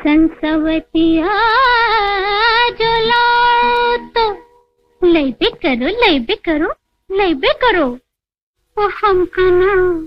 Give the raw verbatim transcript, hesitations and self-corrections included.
संसवतिया जो लाओ तो लैबे करो लैबे करो लैबे करो वो हम कना